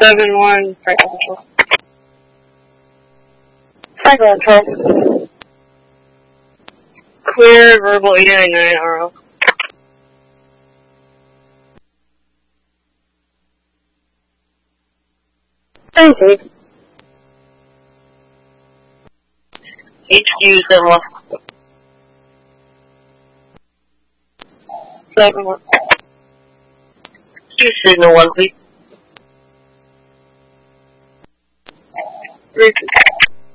7-1, Cycle Control. Clear, verbal 899, RO. Thank you. HQ 7-1. 7-1. Q signal 1, please. 3-2.